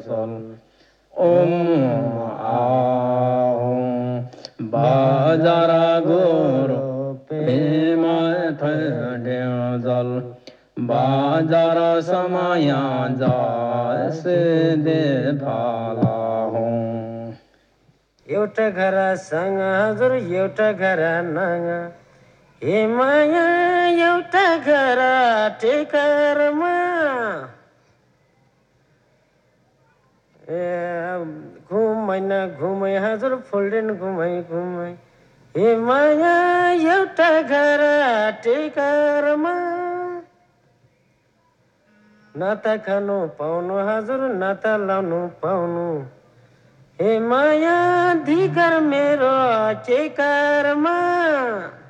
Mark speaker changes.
Speaker 1: सल आहुं बाजारा गुरु पेमाय थडेजल बाजारा समाया जासे दे भाला हुँ
Speaker 2: एउटा घरसँग हजुर एउटा घर नङ हे माया एउटा घर टेकरमा घुमै घुमै हजुर फोल्डेन घुमै घुमै हे माया एउटा घर टेकरमा न त खानु पाउनु हजुर न त लाउनु पाउनु हे माया धिकर मेरो चेकरमा